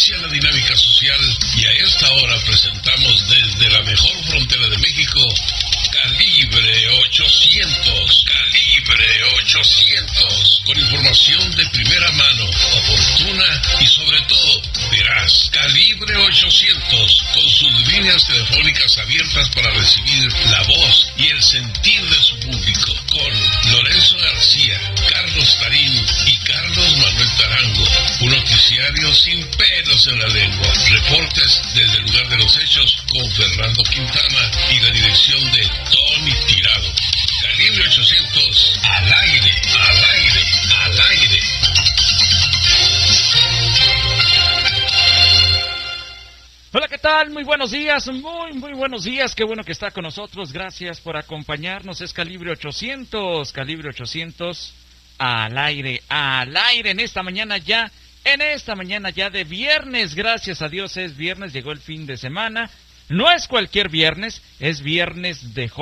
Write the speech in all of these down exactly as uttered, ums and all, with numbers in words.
Inicia la dinámica social y a esta hora presentamos desde la mejor frontera de México, Calibre ochocientos. Calibre ochocientos. Con información de primera mano, oportuna y sobre todo veraz. Calibre ochocientos. Con sus líneas telefónicas abiertas para recibir la voz y el sentir de su público. Con Lorenzo García, Carlos Tarín y Carlos Manuel Tarango. Un noticiario sin pelos en la lengua. Reportes desde el lugar de los hechos con Fernando Quintana y la dirección de Tony Tirado. Calibre ochocientos, al aire, al aire, al aire. Hola, ¿qué tal? Muy buenos días, muy, muy buenos días. Qué bueno que está con nosotros. Gracias por acompañarnos. Es Calibre ochocientos, Calibre ochocientos, al aire, al aire en esta mañana ya. En esta mañana ya de viernes, gracias a Dios es viernes, llegó el fin de semana. No es cualquier viernes, es viernes de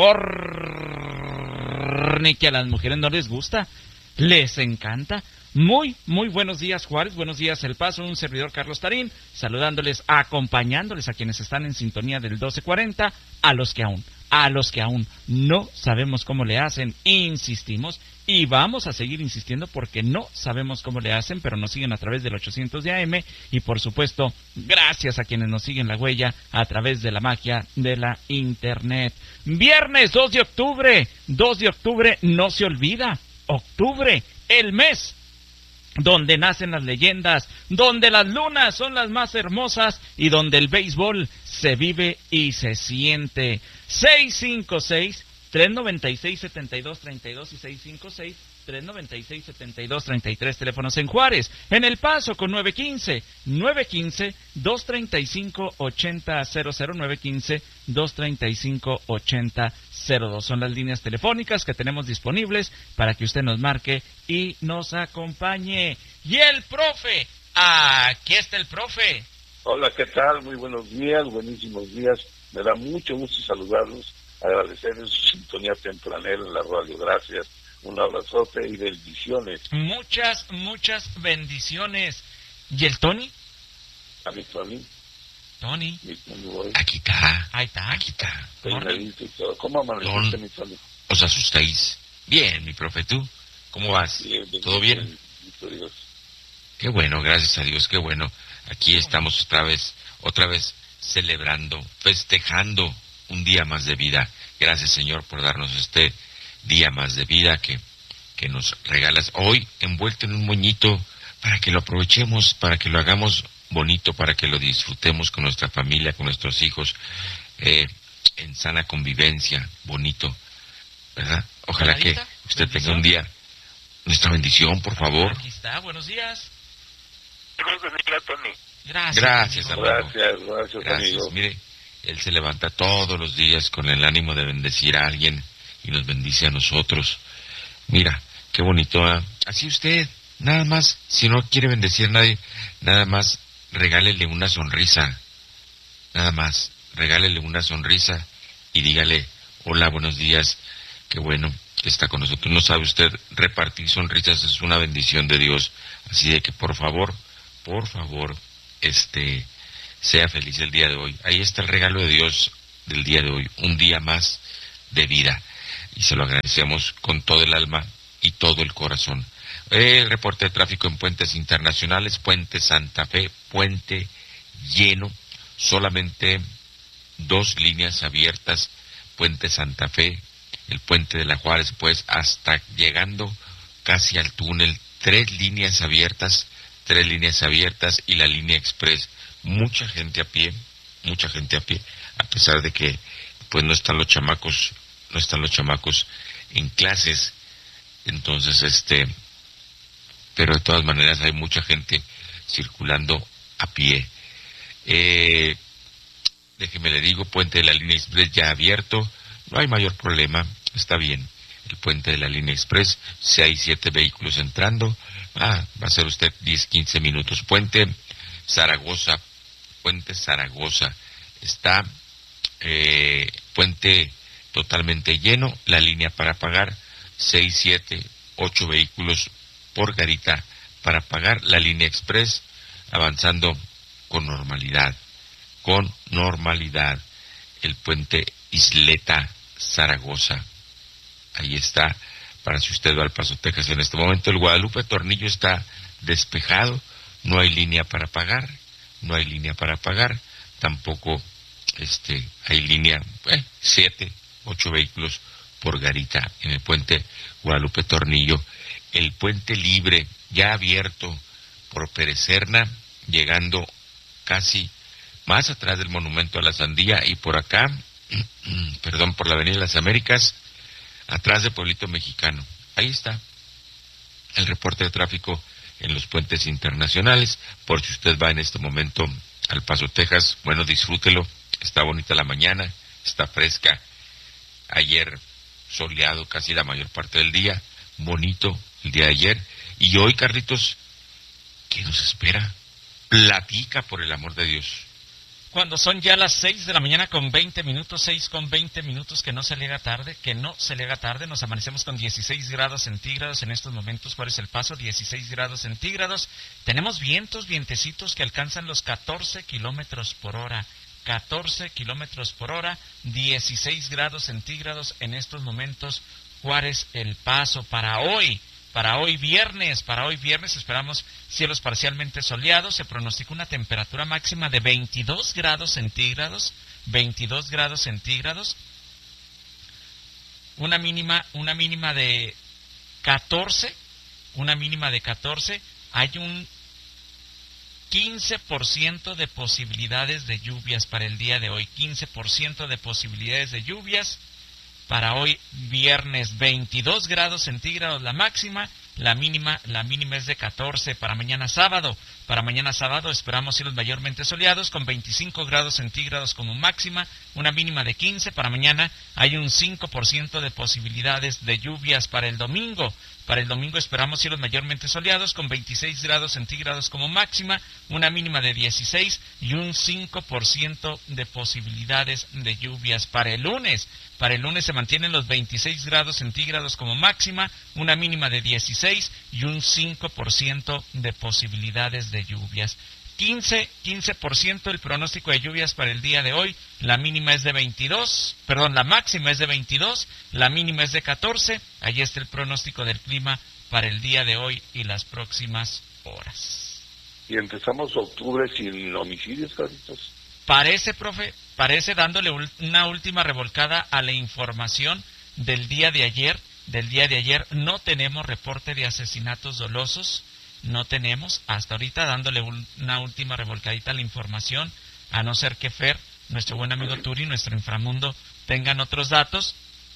jorne, que a las mujeres no les gusta, les encanta. Muy, muy buenos días, Juárez, buenos días, El Paso, un servidor Carlos Tarín, saludándoles, acompañándoles a quienes están en sintonía del doce cuarenta, a los que aún, a los que aún no sabemos cómo le hacen, insistimos, y vamos a seguir insistiendo porque no sabemos cómo le hacen, pero nos siguen a través del ochocientos de A M, y por supuesto, gracias a quienes nos siguen la huella a través de la magia de la Internet. Viernes dos de octubre, dos de octubre, no se olvida, octubre, el mes donde nacen las leyendas, donde las lunas son las más hermosas y donde el béisbol se vive y se siente. seis cinco seis, tres nueve seis, siete dos tres dos y seis cinco seis, tres nueve seis, siete dos tres tres, teléfonos en Juárez, en El Paso con nueve uno cinco, nueve uno cinco, dos tres cinco, ocho cero cero cero, nueve uno cinco, dos tres cinco, ocho cero cero dos. Son las líneas telefónicas que tenemos disponibles para que usted nos marque y nos acompañe. Y el profe, aquí está el profe. Hola, ¿qué tal? Muy buenos días, buenísimos días. Me da mucho gusto saludarlos, agradecerles su sintonía tempranera en la radio. Gracias. Un abrazote y bendiciones. Muchas, muchas bendiciones. ¿Y el Tony? A mi Tony. Tony. Mi Tony aquí está. Ahí está. Aquí está. Peinadito y todo. ¿Cómo amaneciste, mi Tony? ¿Os asustáis? Bien, mi profe, ¿tú? ¿Cómo vas? Bien, bien, ¿Todo bien? bien? Qué bueno, gracias a Dios, qué bueno. Aquí estamos otra vez, otra vez celebrando, festejando un día más de vida. Gracias, Señor, por darnos este día más de vida que, que nos regalas hoy, envuelto en un moñito, para que lo aprovechemos, para que lo hagamos bonito, para que lo disfrutemos con nuestra familia, con nuestros hijos, eh, en sana convivencia, bonito, ¿verdad? Ojalá que usted tenga un día, nuestra bendición, por favor. Aquí está, buenos días. Tony. Gracias, gracias, amigo. Gracias, gracias, Gracias, amigo. mire, él se levanta todos los días con el ánimo de bendecir a alguien y nos bendice a nosotros. Mira, qué bonito, ¿eh? Así usted, nada más, si no quiere bendecir a nadie, nada más regálele una sonrisa, nada más, regálele una sonrisa y dígale, hola, buenos días, qué bueno que está con nosotros. No sabe usted, repartir sonrisas es una bendición de Dios, así de que por favor, por favor, este, sea feliz el día de hoy. Ahí está el regalo de Dios del día de hoy, un día más de vida. Y se lo agradecemos con todo el alma y todo el corazón. El reporte de tráfico en puentes internacionales, Puente Santa Fe, puente lleno, solamente dos líneas abiertas, Puente Santa Fe, el puente de la Juárez, pues hasta llegando casi al túnel, tres líneas abiertas, tres líneas abiertas y la línea express, mucha gente a pie, mucha gente a pie, a pesar de que pues no están los chamacos, no están los chamacos en clases, entonces este, pero de todas maneras hay mucha gente circulando a pie. Eh, déjeme le digo, puente de la línea express ya abierto, no hay mayor problema, está bien. El puente de la línea express, si hay siete vehículos entrando, ah, va a ser usted diez, quince minutos. Puente Zaragoza, puente Zaragoza, está eh, puente totalmente lleno, la línea para pagar, seis, siete, ocho vehículos por garita para pagar, la línea express avanzando con normalidad, con normalidad. El puente Isleta Zaragoza, ahí está, para si usted va al Paso, Texas en este momento. El Guadalupe Tornillo está despejado, no hay línea para pagar, no hay línea para pagar, tampoco este hay línea, eh, siete, ocho vehículos por garita en el puente Guadalupe Tornillo. El puente libre, ya abierto por Perecerna, llegando casi más atrás del Monumento a la Sandía, y por acá, perdón, por la Avenida de las Américas, atrás de Pueblito Mexicano. Ahí está el reporte de tráfico en los puentes internacionales. Por si usted va en este momento al Paso, Texas, bueno, disfrútelo. Está bonita la mañana, está fresca. Ayer soleado casi la mayor parte del día, bonito el día de ayer. Y hoy, Carlitos, ¿qué nos espera? Platica, por el amor de Dios. Cuando son ya las seis de la mañana con veinte minutos, seis con veinte minutos, que no se le haga tarde, que no se le haga tarde, nos amanecemos con dieciséis grados centígrados en estos momentos. ¿Cuál es el Paso? dieciséis grados centígrados. Tenemos vientos, vientecitos que alcanzan los catorce kilómetros por hora. catorce kilómetros por hora, dieciséis grados centígrados en estos momentos. Juárez, El Paso. Para hoy, para hoy viernes, para hoy viernes esperamos cielos parcialmente soleados. Se pronostica una temperatura máxima de veintidós grados centígrados, veintidós grados centígrados. Una mínima, una mínima de catorce, una mínima de catorce. Hay un quince por ciento de posibilidades de lluvias para el día de hoy, quince por ciento de posibilidades de lluvias. Para hoy viernes, veintidós grados centígrados la máxima, la mínima, la mínima es de catorce. Para mañana sábado, para mañana sábado esperamos cielos mayormente soleados con veinticinco grados centígrados como máxima, una mínima de quince. Para mañana hay un cinco por ciento de posibilidades de lluvias. Para el domingo, para el domingo esperamos cielos mayormente soleados con veintiséis grados centígrados como máxima, una mínima de dieciséis y un cinco por ciento de posibilidades de lluvias. Para el lunes, para el lunes se mantienen los veintiséis grados centígrados como máxima, una mínima de dieciséis y un cinco por ciento de posibilidades de lluvias. quince, quince por ciento el pronóstico de lluvias para el día de hoy. La mínima es de veintidós, perdón, la máxima es de veintidós, la mínima es de catorce. Ahí está el pronóstico del clima para el día de hoy y las próximas horas. Y empezamos octubre sin homicidios, Carlitos. Parece, profe, parece dándole una última revolcada a la información del día de ayer. Del día de ayer no tenemos reporte de asesinatos dolosos, no tenemos, hasta ahorita dándole una última revolcadita a la información, a no ser que Fer, nuestro buen amigo Turi, nuestro inframundo, tengan otros datos,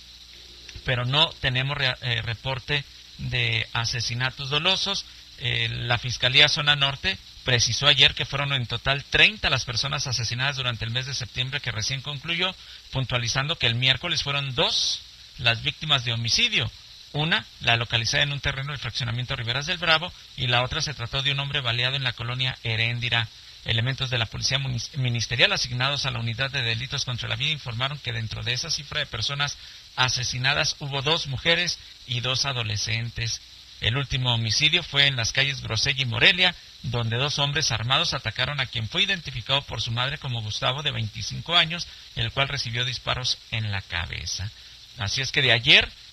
pero no tenemos re, eh, reporte de asesinatos dolosos. Eh, la Fiscalía Zona Norte precisó ayer que fueron en total treinta las personas asesinadas durante el mes de septiembre que recién concluyó, puntualizando que el miércoles fueron dos las víctimas de homicidio. Una, la localizada en un terreno del fraccionamiento Riberas del Bravo, y la otra se trató de un hombre baleado en la colonia Heréndira. Elementos de la Policía Ministerial asignados a la Unidad de Delitos contra la Vida informaron que dentro de esa cifra de personas asesinadas hubo dos mujeres y dos adolescentes. El último homicidio fue en las calles Grosella y Morelia, donde dos hombres armados atacaron a quien fue identificado por su madre como Gustavo, de veinticinco años, el cual recibió disparos en la cabeza. Así es que de ayer,